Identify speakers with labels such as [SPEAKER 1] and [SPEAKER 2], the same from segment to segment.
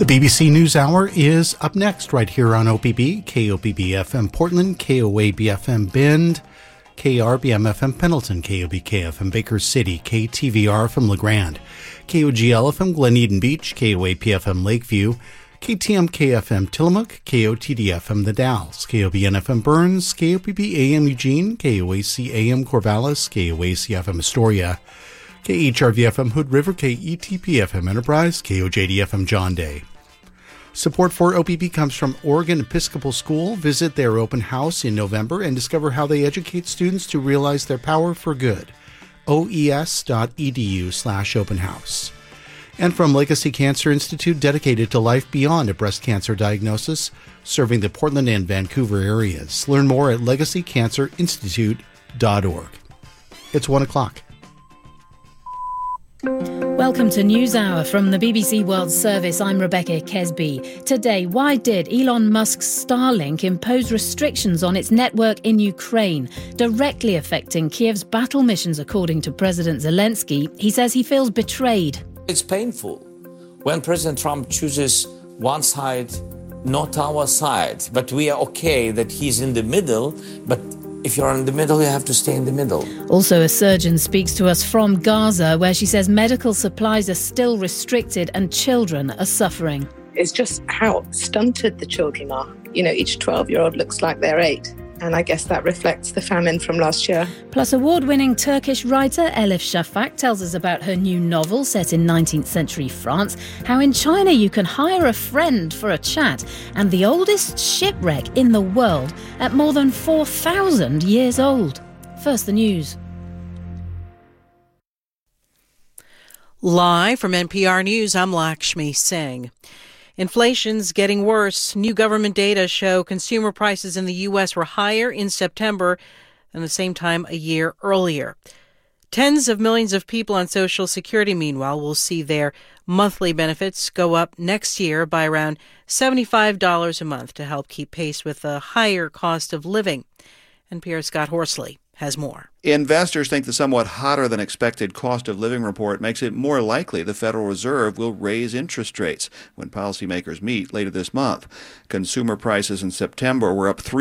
[SPEAKER 1] The BBC NewsHour is up next right here on OPB, KOPB FM Portland, KOAB FM Bend, KRBM FM Pendleton, KOBK FM Baker City, KTVR from LeGrand, KOGL FM Glen Eden Beach, KOAP FM Lakeview, KTMK FM Tillamook, KOTD FM The Dalles, KOBN FM Burns, KOPB AM Eugene, KOAC AM Corvallis, KOAC FM Astoria, KHRV FM Hood River, KETP FM Enterprise, KOJD FM John Day. Support for OPB comes from Oregon Episcopal School. Visit their open house in November and discover how they educate students to realize their power for good. oes.edu/open house. And from Legacy Cancer Institute, dedicated to life beyond a breast cancer diagnosis, serving the Portland and Vancouver areas. Learn more at legacycancerinstitute.org. It's 1 o'clock.
[SPEAKER 2] Welcome to NewsHour from the BBC World Service. I'm Rebecca Kesby. Today, why did Elon Musk's Starlink impose restrictions on its network in Ukraine, directly affecting Kiev's battle missions, according to President Zelensky? He says he feels betrayed.
[SPEAKER 3] It's painful when President Trump chooses one side, not our side. But we are okay that he's in the middle, but if you're in the middle, you have to stay in the middle.
[SPEAKER 2] Also, a surgeon speaks to us from Gaza, where she says medical supplies are still restricted and children are suffering.
[SPEAKER 4] It's just how stunted the children are. You know, each 12-year-old looks like they're 8. And I guess that reflects the famine from last year.
[SPEAKER 2] Plus, award-winning Turkish writer Elif Shafak tells us about her new novel set in 19th century France, how in China you can hire a friend for a chat, and the oldest shipwreck in the world at more than 4,000 years old. First, the news.
[SPEAKER 5] Live from NPR News, I'm Lakshmi Singh. Inflation's getting worse. New government data show consumer prices in the U.S. were higher in September than the same time a year earlier. Tens of millions of people on Social Security, meanwhile, will see their monthly benefits go up next year by around $75 a month to help keep pace with the higher cost of living. NPR's Scott Horsley has more.
[SPEAKER 6] Investors think the somewhat hotter than expected cost of living report makes it more likely the Federal Reserve will raise interest rates when policymakers meet later this month. Consumer prices in September were up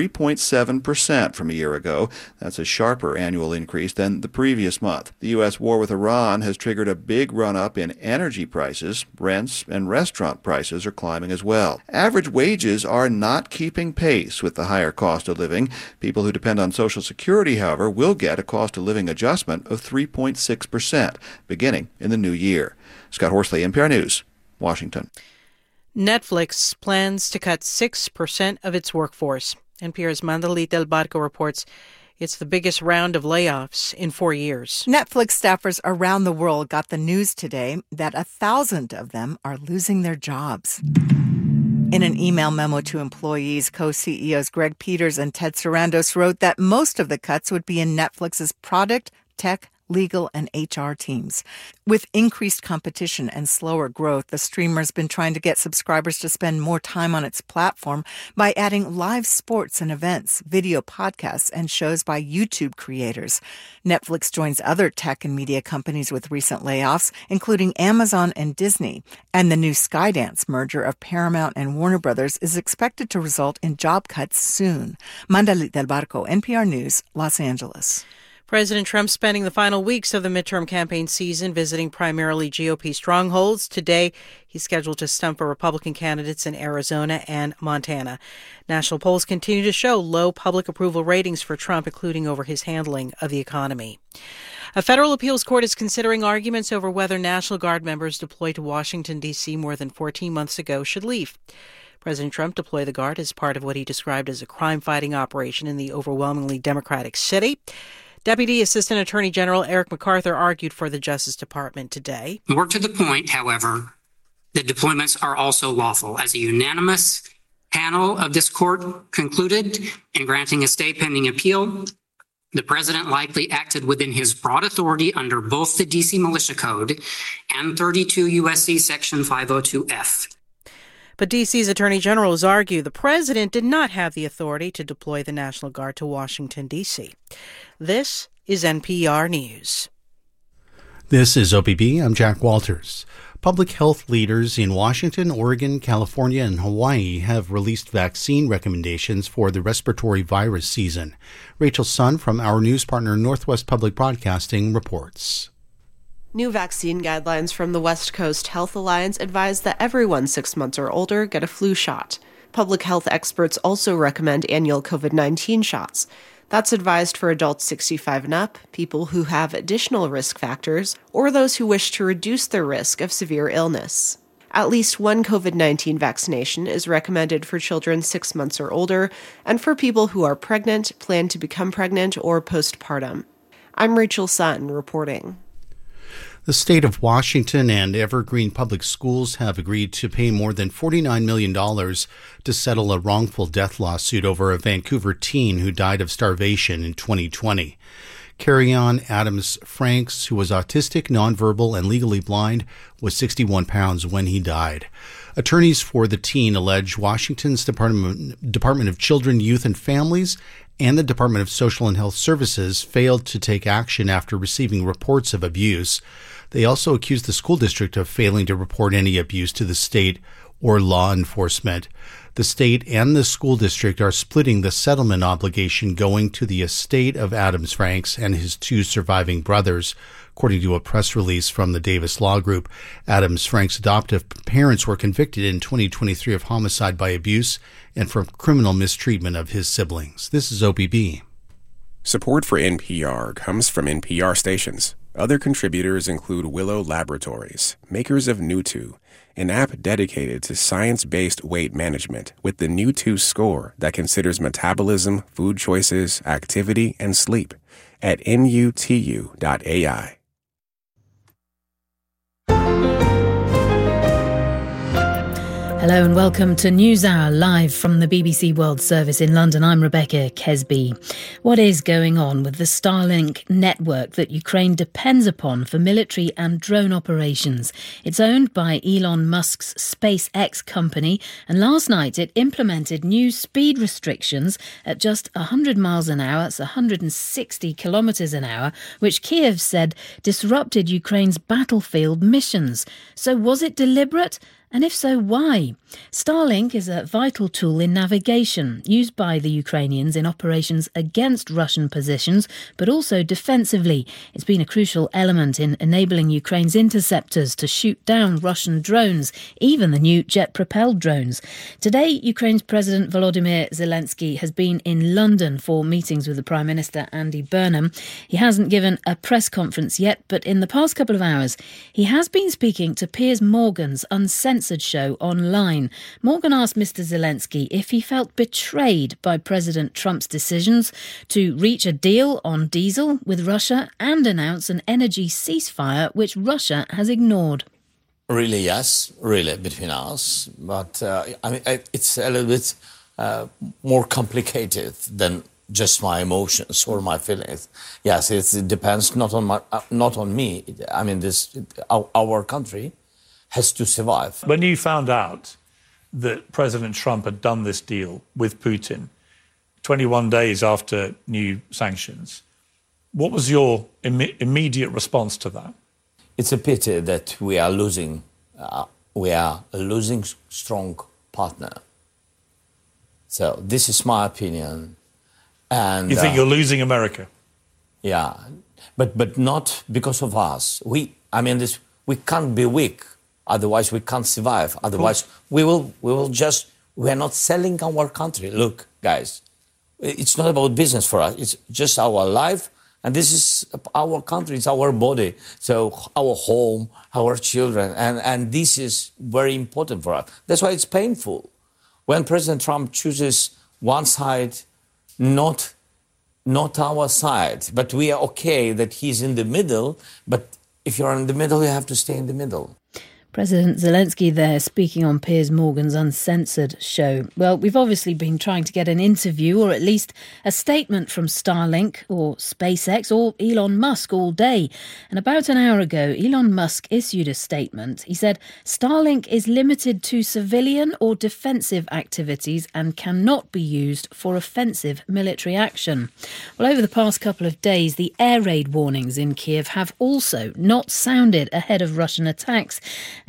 [SPEAKER 6] 3.7% from a year ago. That's a sharper annual increase than the previous month. The U.S. war with Iran has triggered a big run-up in energy prices. Rents and restaurant prices are climbing as well. Average wages are not keeping pace with the higher cost of living. People who depend on Social Security, however, will get a cost of living adjustment of 3.6% beginning in the new year. Scott Horsley, NPR News, Washington.
[SPEAKER 5] Netflix plans to cut 6% of its workforce. NPR's Mandalit Del Barco reports it's the biggest round of layoffs in 4 years.
[SPEAKER 7] Netflix staffers around the world got the news today that 1,000 of them are losing their jobs. In an email memo to employees, co-CEOs Greg Peters and Ted Sarandos wrote that most of the cuts would be in Netflix's product, tech, legal, and HR teams. With increased competition and slower growth, the streamer's been trying to get subscribers to spend more time on its platform by adding live sports and events, video podcasts, and shows by YouTube creators. Netflix joins other tech and media companies with recent layoffs, including Amazon and Disney. And the new Skydance merger of Paramount and Warner Brothers is expected to result in job cuts soon. Mandalit Del Barco, NPR News, Los Angeles.
[SPEAKER 5] President Trump spending the final weeks of the midterm campaign season visiting primarily GOP strongholds. Today, he's scheduled to stump for Republican candidates in Arizona and Montana. National polls continue to show low public approval ratings for Trump, including over his handling of the economy. A federal appeals court is considering arguments over whether National Guard members deployed to Washington, D.C. more than 14 months ago should leave. President Trump deployed the Guard as part of what he described as a crime-fighting operation in the overwhelmingly Democratic city. Deputy Assistant Attorney General Eric MacArthur argued for the Justice Department today.
[SPEAKER 8] More to the point, however, the deployments are also lawful. As a unanimous panel of this court concluded in granting a stay pending appeal, the president likely acted within his broad authority under both the D.C. Militia Code and 32 U.S.C. Section 502F.
[SPEAKER 5] But D.C.'s Attorney General has argued the president did not have the authority to deploy the National Guard to Washington, D.C. This is NPR News.
[SPEAKER 1] This is OPB. I'm Jack Walters. Public health leaders in Washington, Oregon, California, and Hawaii have released vaccine recommendations for the respiratory virus season. Rachel Sun from our news partner Northwest Public Broadcasting reports.
[SPEAKER 9] New vaccine guidelines from the West Coast Health Alliance advise that everyone 6 months or older get a flu shot. Public health experts also recommend annual COVID-19 shots. That's advised for adults 65 and up, people who have additional risk factors, or those who wish to reduce their risk of severe illness. At least one COVID-19 vaccination is recommended for children 6 months or older, and for people who are pregnant, plan to become pregnant, or postpartum. I'm Rachel Sun reporting.
[SPEAKER 1] The state of Washington and Evergreen Public Schools have agreed to pay more than $49 million to settle a wrongful death lawsuit over a Vancouver teen who died of starvation in 2020. Carry-On Adams Franks, who was autistic, nonverbal, and legally blind, was 61 pounds when he died. Attorneys for the teen allege Washington's Department of Children, Youth, and Families and the Department of Social and Health Services failed to take action after receiving reports of abuse. They also accused the school district of failing to report any abuse to the state or law enforcement. The state and the school district are splitting the settlement obligation going to the estate of Adams Franks and his two surviving brothers. According to a press release from the Davis Law Group, Adams Franks' adoptive parents were convicted in 2023 of homicide by abuse and for criminal mistreatment of his siblings. This is OPB.
[SPEAKER 10] Support for NPR comes from NPR stations. Other contributors include Willow Laboratories, makers of Nutu, an app dedicated to science-based weight management with the Nutu score that considers metabolism, food choices, activity, and sleep at nutu.ai.
[SPEAKER 2] Hello and welcome to NewsHour live from the BBC World Service in London. I'm Rebecca Kesby. What is going on with the Starlink network that Ukraine depends upon for military and drone operations? It's owned by Elon Musk's SpaceX company, and last night it implemented new speed restrictions at just 100 miles an hour, that's 160 kilometres an hour, which Kiev said disrupted Ukraine's battlefield missions. So was it deliberate? And if so, why? Starlink is a vital tool in navigation, used by the Ukrainians in operations against Russian positions, but also defensively. It's been a crucial element in enabling Ukraine's interceptors to shoot down Russian drones, even the new jet-propelled drones. Today, Ukraine's President Volodymyr Zelensky has been in London for meetings with the Prime Minister Andy Burnham. He hasn't given a press conference yet, but in the past couple of hours, he has been speaking to Piers Morgan's Uncensored show online. Morgan asked Mr. Zelensky if he felt betrayed by President Trump's decisions to reach a deal on diesel with Russia and announce an energy ceasefire, which Russia has ignored.
[SPEAKER 3] Really, yes, really, between us. But it's a little bit more complicated than just my emotions or my feelings. Yes, it depends not on me. I mean, our country has to survive.
[SPEAKER 11] When you found out that President Trump had done this deal with Putin 21 days after new sanctions, what was your immediate response to that?
[SPEAKER 3] It's a pity that we are losing strong partner. So this is my opinion. And
[SPEAKER 11] you think you're losing America?
[SPEAKER 3] Yeah, but not because of us. We can't be weak. Otherwise, we can't survive. Otherwise, we are not selling our country. Look, guys, it's not about business for us. It's just our life. And this is our country. It's our body. So our home, our children. And this is very important for us. That's why it's painful. When President Trump chooses one side, not our side. But we are okay that he's in the middle. But if you're in the middle, you have to stay in the middle.
[SPEAKER 2] President Zelensky there speaking on Piers Morgan's Uncensored show. Well, we've obviously been trying to get an interview or at least a statement from Starlink or SpaceX or Elon Musk all day. And about an hour ago, Elon Musk issued a statement. He said Starlink is limited to civilian or defensive activities and cannot be used for offensive military action. Well, over the past couple of days, the air raid warnings in Kiev have also not sounded ahead of Russian attacks.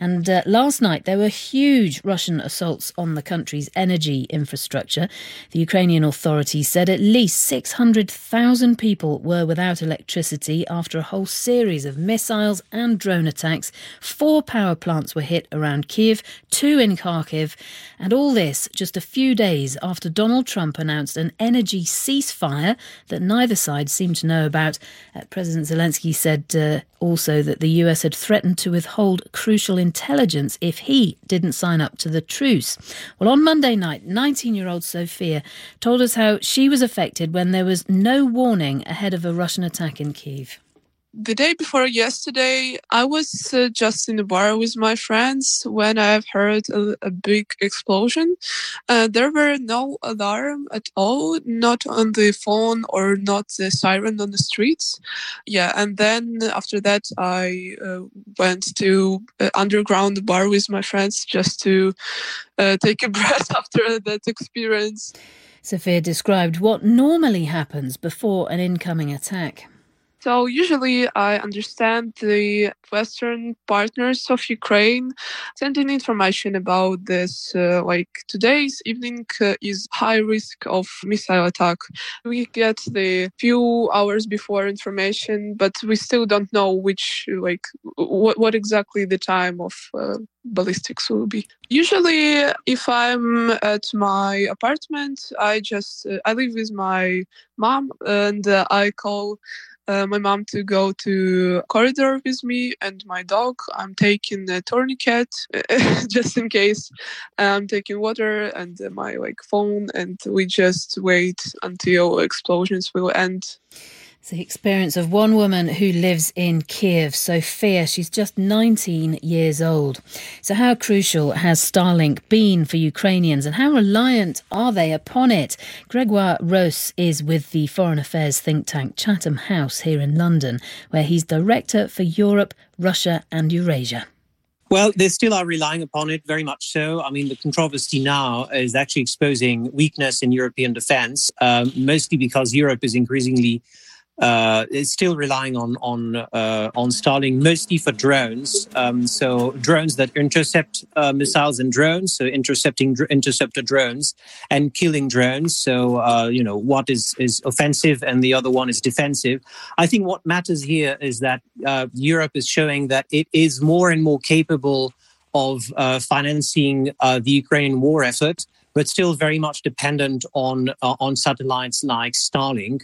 [SPEAKER 2] And last night, there were huge Russian assaults on the country's energy infrastructure. The Ukrainian authorities said at least 600,000 people were without electricity after a whole series of missiles and drone attacks. 4 power plants were hit around Kyiv, 2 in Kharkiv, and all this just a few days after Donald Trump announced an energy ceasefire that neither side seemed to know about. President Zelensky said also that the US had threatened to withhold crucial intelligence if he didn't sign up to the truce. Well, on Monday night, 19-year-old Sofia told us how she was affected when there was no warning ahead of a Russian attack in Kyiv.
[SPEAKER 12] The day before yesterday, I was just in the bar with my friends when I heard a big explosion. There were no alarm at all, not on the phone or not the siren on the streets. Yeah, and then after that, I went to underground bar with my friends just to take a breath after that experience.
[SPEAKER 2] Sophia described what normally happens before an incoming attack.
[SPEAKER 12] So usually I understand the Western partners of Ukraine sending information about this, like today's evening is high risk of missile attack. We get the few hours before information, but we still don't know what exactly the time of ballistics will be. Usually if I'm at my apartment, I live with my mom and I call my mom to go to corridor with me and my dog. I'm taking a tourniquet just in case. I'm taking water and my phone, and we just wait until explosions will end.
[SPEAKER 2] It's the experience of one woman who lives in Kyiv, Sofia. She's just 19 years old. So how crucial has Starlink been for Ukrainians and how reliant are they upon it? Grégoire Ross is with the Foreign Affairs think tank Chatham House here in London, where he's Director for Europe, Russia and Eurasia.
[SPEAKER 13] Well, they still are relying upon it, very much so. I mean, the controversy now is actually exposing weakness in European defence, mostly because Europe is increasingly is still relying on Starlink, mostly for drones. So drones that intercept missiles and drones, so interceptor drones and killing drones. So, what is offensive and the other one is defensive. I think what matters here is that Europe is showing that it is more and more capable of financing the Ukrainian war effort, but still very much dependent on satellites like Starlink.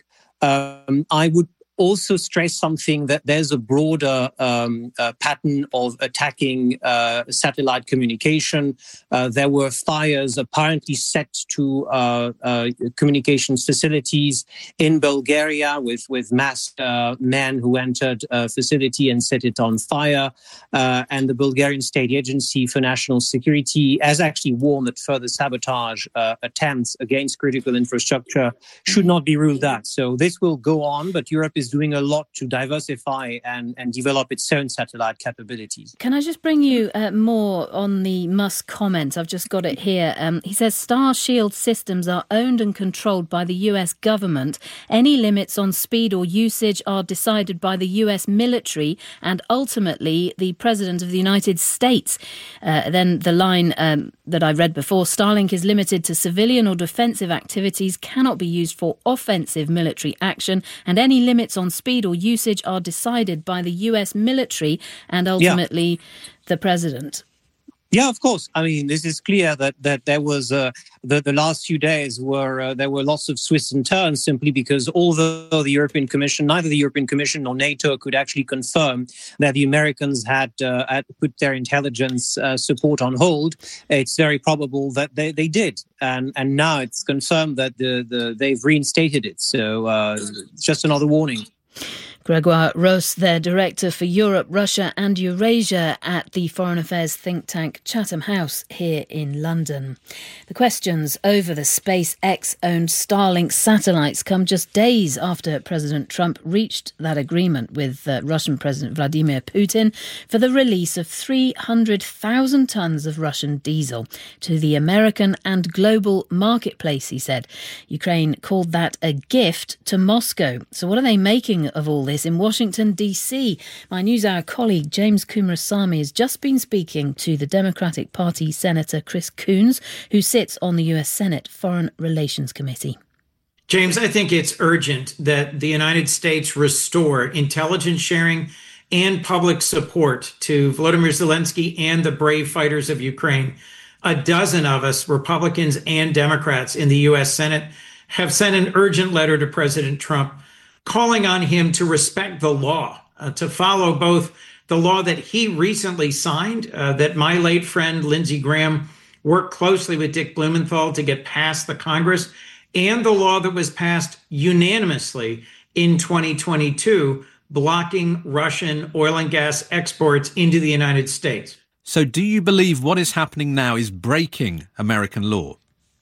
[SPEAKER 13] I would also stress something, that there's a broader pattern of attacking satellite communication. There were fires apparently set to communications facilities in Bulgaria with masked men who entered a facility and set it on fire. And the Bulgarian State Agency for National Security has actually warned that further sabotage attempts against critical infrastructure should not be ruled out. So this will go on, but Europe is doing a lot to diversify and develop its own satellite capabilities.
[SPEAKER 2] Can I just bring you more on the Musk comment? I've just got it here. He says Starshield systems are owned and controlled by the US government. Any limits on speed or usage are decided by the US military and ultimately the President of the United States. Then the line that I read before, Starlink is limited to civilian or defensive activities, cannot be used for offensive military action, and any limits on speed or usage are decided by the US military and ultimately the president.
[SPEAKER 13] Yeah, of course. I mean, this is clear that there was the last few days were there were lots of twists and turns simply because although the European Commission, neither the European Commission nor NATO could actually confirm that the Americans had put their intelligence support on hold, it's very probable that they did, and now it's confirmed that they've reinstated it. So just another warning.
[SPEAKER 2] Grégoire Ross, their Director for Europe, Russia and Eurasia at the Foreign Affairs think tank Chatham House here in London. The questions over the SpaceX-owned Starlink satellites come just days after President Trump reached that agreement with Russian President Vladimir Putin for the release of 300,000 tonnes of Russian diesel to the American and global marketplace, he said. Ukraine called that a gift to Moscow. So what are they making of all this? Palace in Washington, D.C. My NewsHour colleague James Coomarasamy has just been speaking to the Democratic Party Senator Chris Coons, who sits on the U.S. Senate Foreign Relations Committee.
[SPEAKER 14] James, I think it's urgent that the United States restore intelligence sharing and public support to Volodymyr Zelensky and the brave fighters of Ukraine. A dozen of us, Republicans and Democrats in the U.S. Senate, have sent an urgent letter to President Trump calling on him to respect the law, to follow both the law that he recently signed, that my late friend Lindsey Graham worked closely with Dick Blumenthal to get past the Congress, and the law that was passed unanimously in 2022, blocking Russian oil and gas exports into the United States.
[SPEAKER 15] So do you believe what is happening now is breaking American law?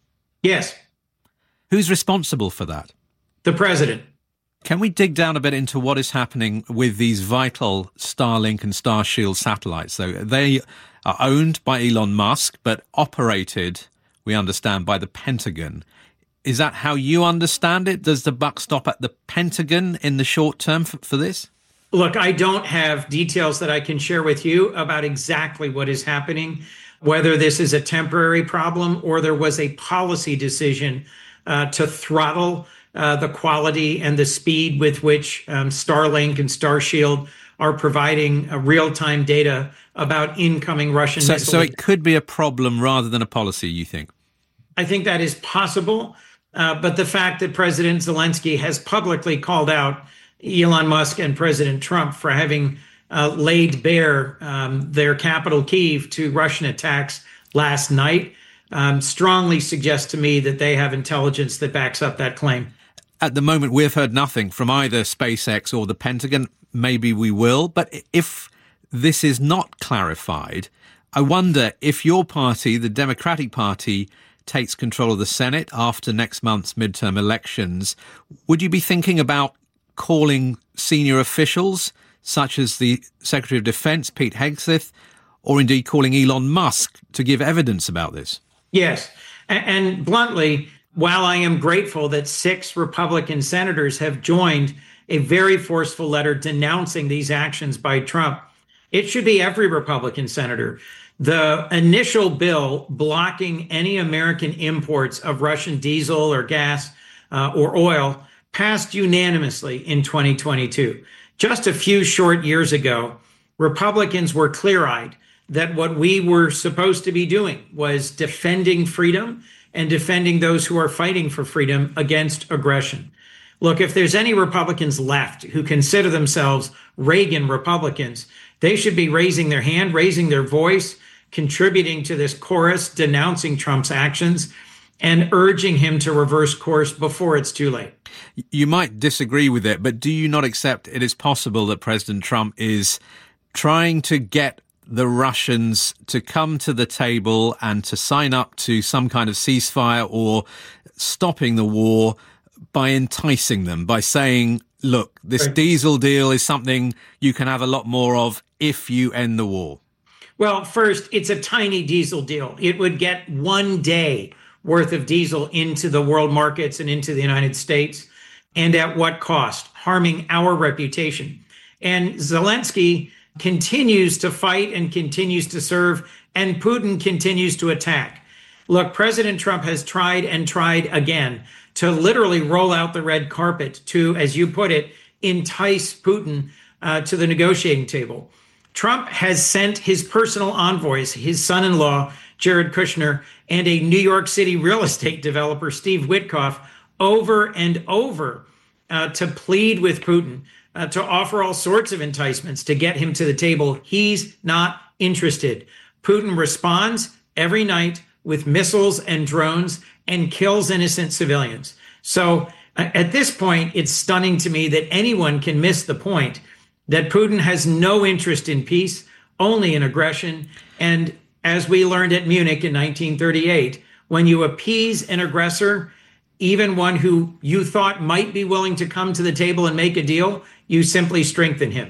[SPEAKER 14] Yes.
[SPEAKER 15] Who's responsible for that?
[SPEAKER 14] The president.
[SPEAKER 15] Can we dig down a bit into what is happening with these vital Starlink and Starshield satellites? So they are owned by Elon Musk, but operated, we understand, by the Pentagon. Is that how you understand it? Does the buck stop at the Pentagon in the short term for this?
[SPEAKER 14] Look, I don't have details that I can share with you about exactly what is happening, whether this is a temporary problem or there was a policy decision to throttle the quality and the speed with which Starlink and Starshield are providing real-time data about incoming Russian missiles.
[SPEAKER 15] So it could be a problem rather than a policy, you think?
[SPEAKER 14] I think that is possible. But the fact that President Zelensky has publicly called out Elon Musk and President Trump for having laid bare their capital, Kyiv, to Russian attacks last night strongly suggests to me that they have intelligence that backs up that claim.
[SPEAKER 15] At the moment, we've heard nothing from either SpaceX or the Pentagon. Maybe we will. But if this is not clarified, I wonder if your party, the Democratic Party, takes control of the Senate after next month's midterm elections, would you be thinking about calling senior officials, such as the Secretary of Defense, Pete Hegseth, or indeed calling Elon Musk to give evidence about this?
[SPEAKER 14] Yes. And bluntly, while I am grateful that 6 Republican senators have joined a very forceful letter denouncing these actions by Trump, it should be every Republican senator. The initial bill blocking any American imports of Russian diesel or gas or oil passed unanimously in 2022. Just a few short years ago, Republicans were clear-eyed that what we were supposed to be doing was defending freedom and defending those who are fighting for freedom against aggression. Look, if there's any Republicans left who consider themselves Reagan Republicans, they should be raising their hand, raising their voice, contributing to this chorus, denouncing Trump's actions, and urging him to reverse course before it's too late.
[SPEAKER 15] You might disagree with it, but do you not accept it is possible that President Trump is trying to get the Russians to come to the table and to sign up to some kind of ceasefire or stopping the war by enticing them, by saying, look, this diesel deal is something you can have a lot more of if you end the war?
[SPEAKER 14] Well, first, it's a tiny diesel deal. It would get 1 day worth of diesel into the world markets and into the United States. And at what cost? Harming our reputation. And Zelensky continues to fight and continues to serve, and Putin continues to attack. Look, President Trump has tried and tried again to literally roll out the red carpet to, as you put it, entice Putin to the negotiating table. Trump has sent his personal envoys, his son-in-law, Jared Kushner, and a New York City real estate developer, Steve Witkoff, over and over to plead with Putin, to offer all sorts of enticements to get him to the table. He's not interested. Putin responds every night with missiles and drones and kills innocent civilians. So at this point, it's stunning to me that anyone can miss the point that Putin has no interest in peace, only in aggression. And as we learned at Munich in 1938, when you appease an aggressor, even one who you thought might be willing to come to the table and make a deal, you simply strengthen him.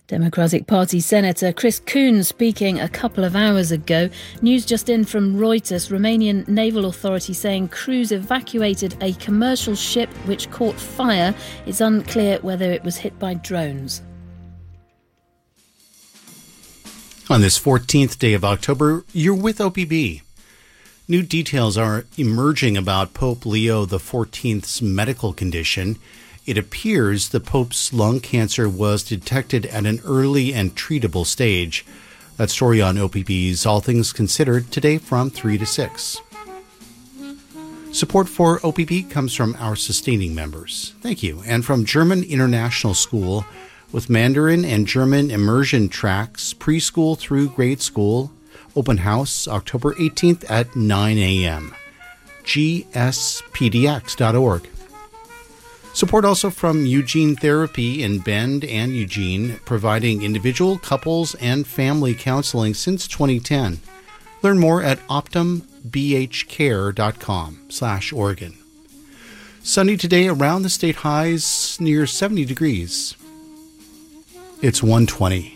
[SPEAKER 2] Democratic Party Senator Chris Coons speaking a couple of hours ago. News just in from Reuters, Romanian naval authority saying crews evacuated a commercial ship which caught fire. It's unclear whether it was hit by drones.
[SPEAKER 1] On this 14th day of October, you're with OPB. New details are emerging about Pope Leo XIV's medical condition. It appears the Pope's lung cancer was detected at an early and treatable stage. That story on OPB's All Things Considered today from 3 to 6. Support for OPB comes from our sustaining members. Thank you. And from German International School, with Mandarin and German immersion tracks, preschool through grade school. Open house October 18th at 9 a.m. gspdx.org. Support also from Eugene Therapy in Bend and Eugene, providing individual, couples, and family counseling since 2010. Learn more at optumbhcare.com/Oregon. Sunny today, around the state highs near 70 degrees. It's 1:20.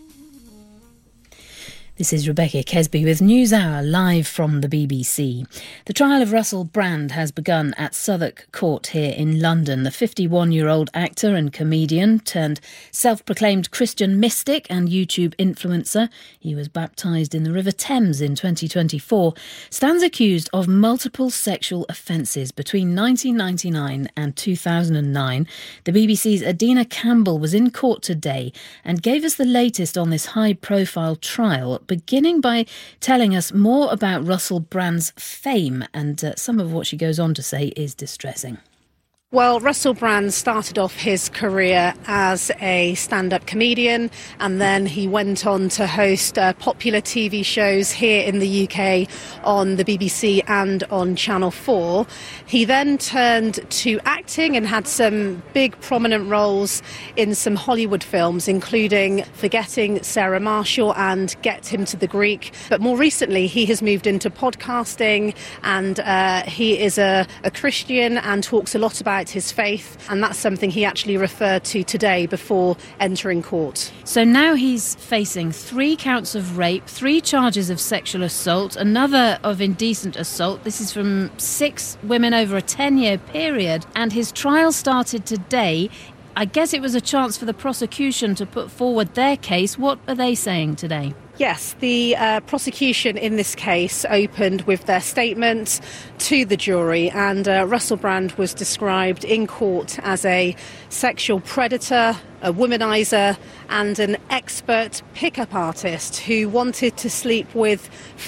[SPEAKER 2] This is Rebecca Kesby with NewsHour live from the BBC. The trial of Russell Brand has begun at Southwark Court here in London. The 51-year-old actor and comedian turned self-proclaimed Christian mystic and YouTube influencer, he was baptised in the River Thames in 2024, stands accused of multiple sexual offences between 1999 and 2009. The BBC's Adina Campbell was in court today and gave us the latest on this high-profile trial, beginning by telling us more about Russell Brand's fame, and some of what she goes on to say is distressing.
[SPEAKER 16] Well, Russell Brand started off his career as a stand-up comedian, and then he went on to host popular TV shows here in the UK on the BBC and on Channel 4. He then turned to acting and had some big prominent roles in some Hollywood films, including Forgetting Sarah Marshall and Get Him to the Greek. But more recently, he has moved into podcasting, and he is a Christian and talks a lot about his faith, and that's something he actually referred to today before entering court.
[SPEAKER 2] So now he's facing 3 counts of rape, 3 charges of sexual assault, another of indecent assault. This is from 6 women over a 10-year period, and his trial started today. I guess it was a chance for the prosecution to put forward their case. What are they saying today?
[SPEAKER 16] Yes, the prosecution in this case opened with their statement to the jury, and Russell Brand was described in court as a sexual predator, a womanizer, and an expert pickup artist who wanted to sleep with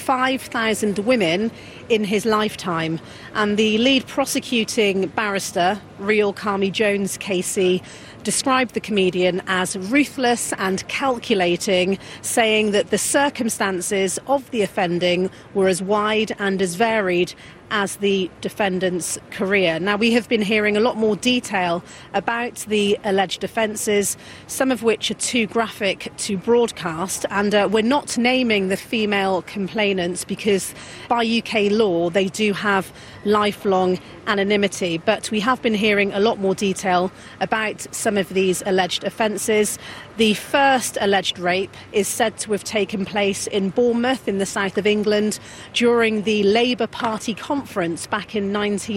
[SPEAKER 16] 5,000 women in his lifetime. And the lead prosecuting barrister, Real Carmi Jones Casey, described the comedian as ruthless and calculating, saying that the circumstances of the offending were as wide and as varied as the defendant's career. Now, we have been hearing a lot more detail about the alleged offences, some of which are too graphic to broadcast, and we're not naming the female complainants because by UK law they do have lifelong anonymity, but we have been hearing a lot more detail about some of these alleged offences. The first alleged rape is said to have taken place in Bournemouth in the south of England during the Labour Party conference back in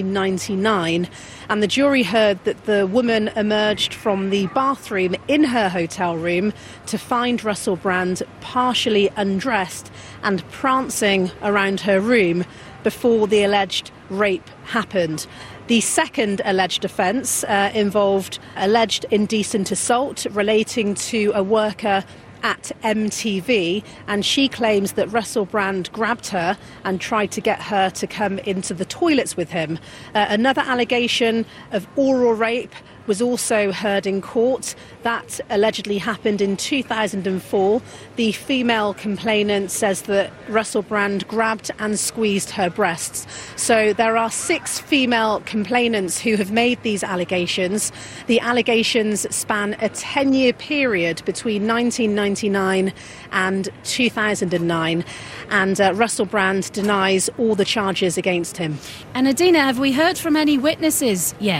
[SPEAKER 16] 1999, and the jury heard that the woman emerged from the bathroom in her hotel room to find Russell Brand partially undressed and prancing around her room before the alleged rape happened. The second alleged offence involved alleged indecent assault relating to a worker at MTV, and she claims that Russell Brand grabbed her and tried to get her to come into the toilets with him. Another allegation of oral rape was also heard in court. That allegedly happened in 2004. The female complainant says that Russell Brand grabbed and squeezed her breasts. So there are 6 female complainants who have made these allegations. The allegations span a 10-year period between 1999 and 2009. And Russell Brand denies all the charges against him.
[SPEAKER 2] And Adina, have we heard from any witnesses yet?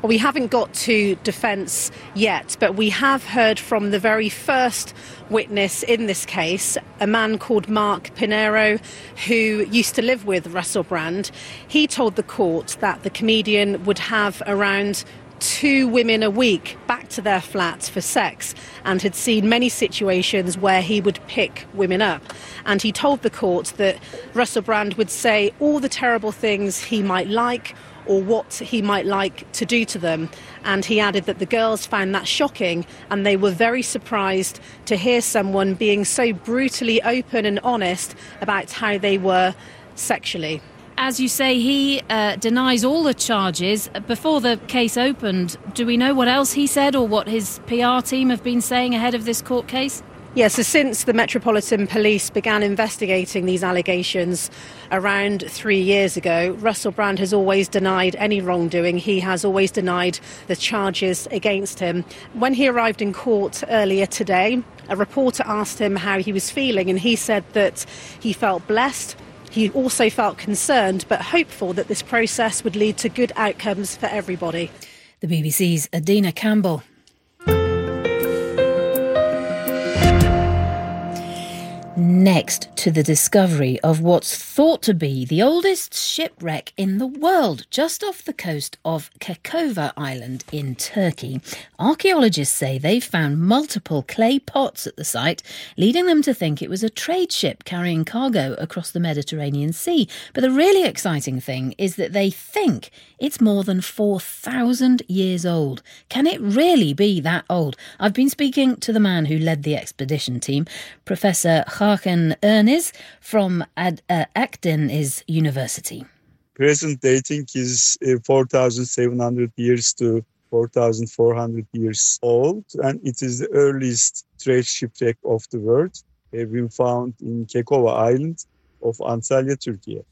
[SPEAKER 16] Well, we haven't got to defence yet, but we have heard from the very first witness in this case, a man called Mark Pinero, who used to live with Russell Brand. He told the court that the comedian would have around 2 women a week back to their flats for sex and had seen many situations where he would pick women up. And he told the court that Russell Brand would say all the terrible things he might like or what he might like to do to them. And he added that the girls found that shocking and they were very surprised to hear someone being so brutally open and honest about how they were sexually.
[SPEAKER 2] As you say, he denies all the charges. Before the case opened, do we know what else he said or what his PR team have been saying ahead of this court case?
[SPEAKER 16] Yes, so since the Metropolitan Police began investigating these allegations around 3 years ago, Russell Brand has always denied any wrongdoing. He has always denied the charges against him. When he arrived in court earlier today, a reporter asked him how he was feeling, and he said that he felt blessed. He also felt concerned but hopeful that this process would lead to good outcomes for everybody.
[SPEAKER 2] The BBC's Adina Campbell. Next to the discovery of what's thought to be the oldest shipwreck in the world, just off the coast of Kekova Island in Turkey. Archaeologists say they've found multiple clay pots at the site, leading them to think it was a trade ship carrying cargo across the Mediterranean Sea. But the really exciting thing is that they think it's more than 4,000 years old. Can it really be that old? I've been speaking to the man who led the expedition team, Professor Hakan Erniz from Akdeniz University.
[SPEAKER 17] Present dating is 4,700 years to 4,400 years old, and it is the earliest trade shipwreck of the world. Have been found in Kekova Island of Antalya, Turkey.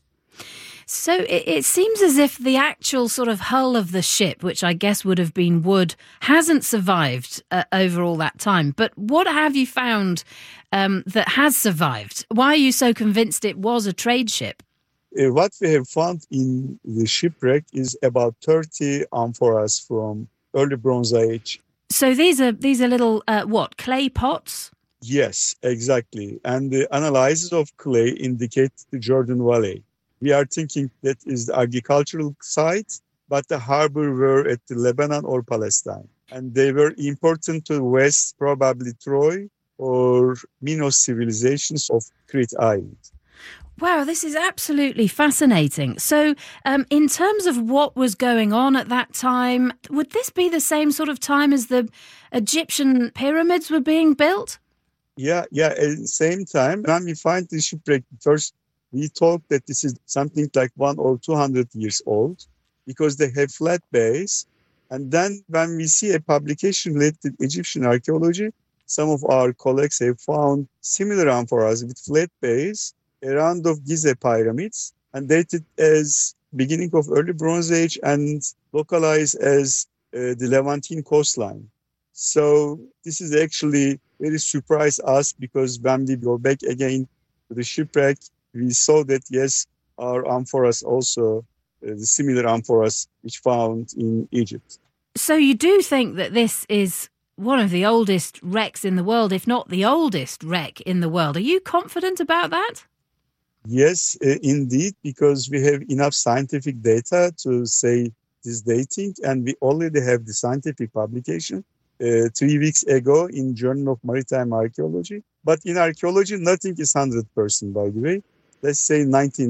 [SPEAKER 2] So it seems as if the actual sort of hull of the ship, which I guess would have been wood, hasn't survived over all that time. But what have you found that has survived? Why are you so convinced it was a trade ship?
[SPEAKER 17] What we have found in the shipwreck is about 30 amphoras from early Bronze Age.
[SPEAKER 2] So these are little, clay pots?
[SPEAKER 17] Yes, exactly. And the analysis of clay indicate the Jordan Valley. We are thinking that is the agricultural site, but the harbor were at the Lebanon or Palestine. And they were important to the west, probably Troy or Minos civilizations of Crete Island.
[SPEAKER 2] Wow, this is absolutely fascinating. So in terms of what was going on at that time, would this be the same sort of time as the Egyptian pyramids were being built?
[SPEAKER 17] Yeah, at the same time. When we find the shipwreck, first we thought that this is something like 100 or 200 years old because they have flat bays. And then when we see a publication related to Egyptian archaeology, some of our colleagues have found similar amphoras with flat bays around of Giza pyramids and dated as beginning of early Bronze Age and localized as the Levantine coastline. So this is actually very surprised us because when we go back again to the shipwreck, we saw that, yes, our amphoras also, the similar amphoras which found in Egypt.
[SPEAKER 2] So you do think that this is one of the oldest wrecks in the world, if not the oldest wreck in the world. Are you confident about that?
[SPEAKER 17] Yes, indeed, because we have enough scientific data to say this dating, and we already have the scientific publication 3 weeks ago in Journal of Maritime Archaeology. But in archaeology, nothing is 100%, by the way. Let's say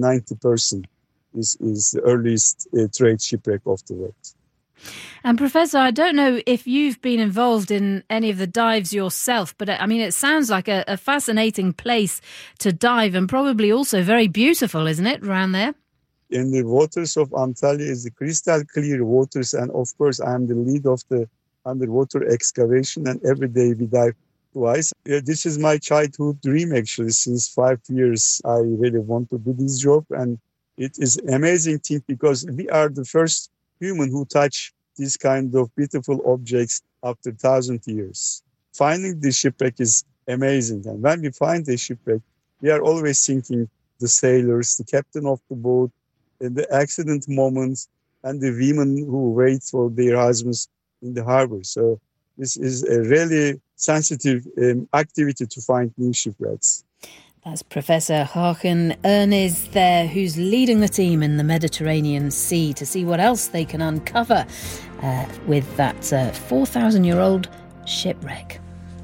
[SPEAKER 17] 90% is the earliest trade shipwreck of the world.
[SPEAKER 2] And Professor, I don't know if you've been involved in any of the dives yourself, but I mean, it sounds like a fascinating place to dive and probably also very beautiful, isn't it, around there?
[SPEAKER 17] In the waters of Antalya is the crystal clear waters. And of course, I am the lead of the underwater excavation and every day we dive twice. This is my childhood dream, actually. Since 5 years, I really want to do this job. And it is an amazing thing because we are the first human who touch these kind of beautiful objects after 1,000 years. Finding the shipwreck is amazing. And when we find the shipwreck, we are always thinking the sailors, the captain of the boat, and the accident moments, and the women who wait for their husbands in the harbor. So this is a really sensitive activity to find new shipwrecks.
[SPEAKER 2] That's Professor Hakan Erniz there, who's leading the team in the Mediterranean Sea to see what else they can uncover with that 4,000-year-old shipwreck.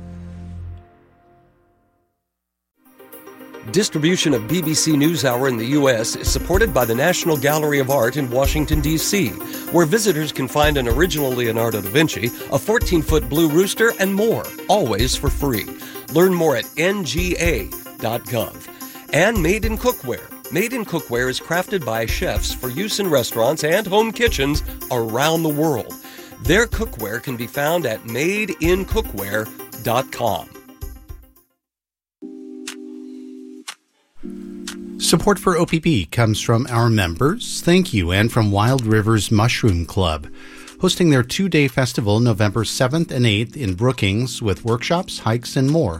[SPEAKER 18] Distribution of BBC NewsHour in the U.S. is supported by the National Gallery of Art in Washington, D.C., where visitors can find an original Leonardo da Vinci, a 14-foot blue rooster, and more, always for free. Learn more at nga.gov. And Made in Cookware. Made in Cookware is crafted by chefs for use in restaurants and home kitchens around the world. Their cookware can be found at madeincookware.com.
[SPEAKER 1] Support for OPB comes from our members, thank you, and from Wild Rivers Mushroom Club, hosting their 2-day festival November 7th and 8th in Brookings with workshops, hikes, and more.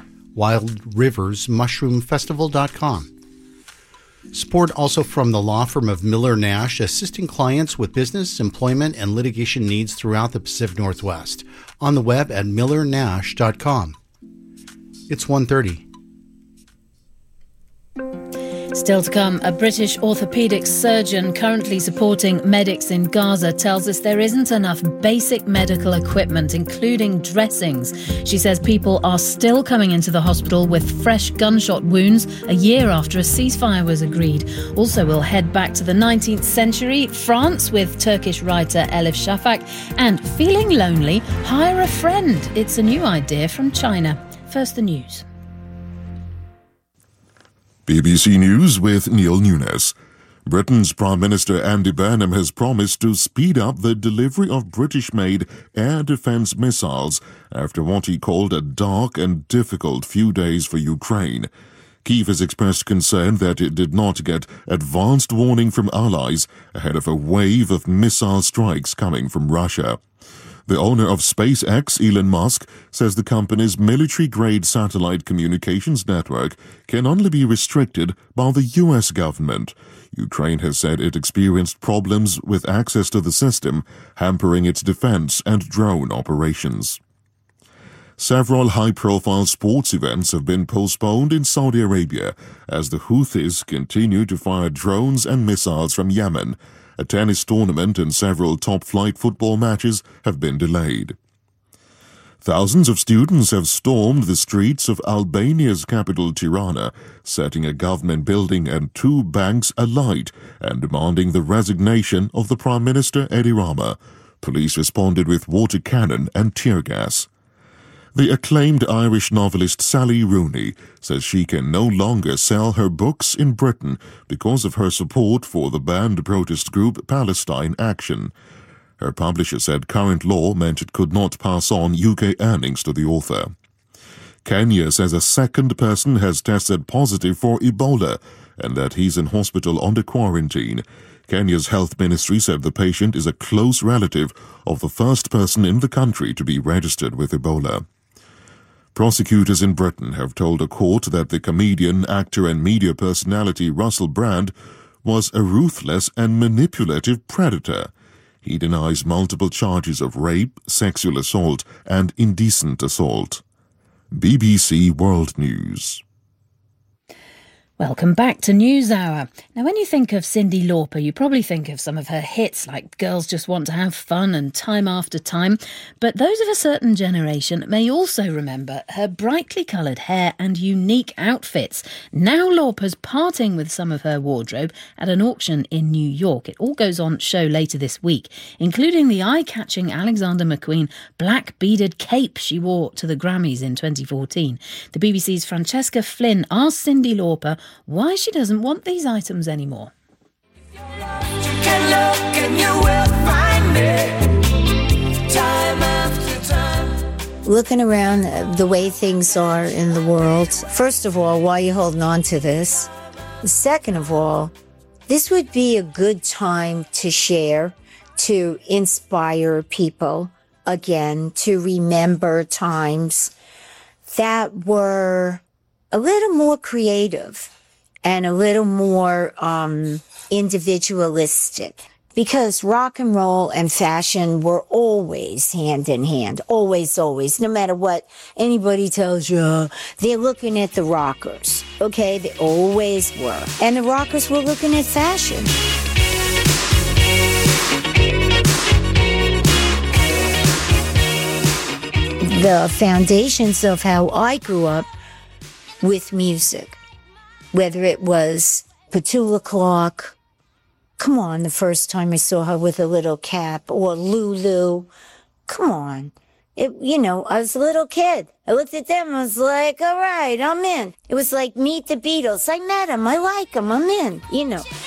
[SPEAKER 1] WildRiversMushroomFestival.com. Support also from the law firm of Miller Nash, assisting clients with business, employment, and litigation needs throughout the Pacific Northwest. On the web at millernash.com. It's 1:30.
[SPEAKER 2] Still to come, a British orthopaedic surgeon currently supporting medics in Gaza tells us there isn't enough basic medical equipment, including dressings. She says people are still coming into the hospital with fresh gunshot wounds a year after a ceasefire was agreed. Also, we'll head back to the 19th century, France, with Turkish writer Elif Shafak, and feeling lonely, hire a friend. It's a new idea from China. First, the news.
[SPEAKER 19] BBC News with Neil Nunes. Britain's Prime Minister Andy Burnham has promised to speed up the delivery of British-made air defence missiles after what he called a dark and difficult few days for Ukraine. Kyiv has expressed concern that it did not get advanced warning from allies ahead of a wave of missile strikes coming from Russia. The owner of SpaceX, Elon Musk, says the company's military-grade satellite communications network can only be restricted by the U.S. government. Ukraine has said it experienced problems with access to the system, hampering its defense and drone operations. Several high-profile sports events have been postponed in Saudi Arabia as the Houthis continue to fire drones and missiles from Yemen. A tennis tournament and several top-flight football matches have been delayed. Thousands of students have stormed the streets of Albania's capital Tirana, setting a government building and 2 banks alight and demanding the resignation of the Prime Minister Edi Rama. Police responded with water cannon and tear gas. The acclaimed Irish novelist Sally Rooney says she can no longer sell her books in Britain because of her support for the banned protest group Palestine Action. Her publisher said current law meant it could not pass on UK earnings to the author. Kenya says a second person has tested positive for Ebola and that he's in hospital under quarantine. Kenya's health ministry said the patient is a close relative of the first person in the country to be registered with Ebola. Prosecutors in Britain have told a court that the comedian, actor and media personality Russell Brand was a ruthless and manipulative predator. He denies multiple charges of rape, sexual assault and indecent assault. BBC World News.
[SPEAKER 2] Welcome back to NewsHour. Now, when you think of Cyndi Lauper, you probably think of some of her hits like Girls Just Want to Have Fun and Time After Time. But those of a certain generation may also remember her brightly coloured hair and unique outfits. Now Lauper's parting with some of her wardrobe at an auction in New York. It all goes on show later this week, including the eye-catching Alexander McQueen black beaded cape she wore to the Grammys in 2014. The BBC's Francesca Flynn asked Cyndi Lauper why she doesn't want these items anymore.
[SPEAKER 20] Looking around the way things are in the world, first of all, why are you holding on to this? Second of all, this would be a good time to share, to inspire people again, to remember times that were a little more creative and a little more individualistic. Because rock and roll and fashion were always hand in hand. Always, always. No matter what anybody tells you, they're looking at the rockers. Okay? They always were. And the rockers were looking at fashion. The foundations of how I grew up with music, whether it was Petula Clark, come on, the first time I saw her with a little cap, or Lulu, come on. I was a little kid. I looked at them, I was like, all right, I'm in. It was like Meet the Beatles. I met them, I like them, I'm in,